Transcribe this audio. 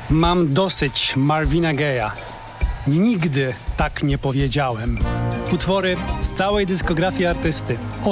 Mam dosyć Marvina Gaye'a. Nigdy tak nie powiedziałem. Utwory z całej dyskografii artysty.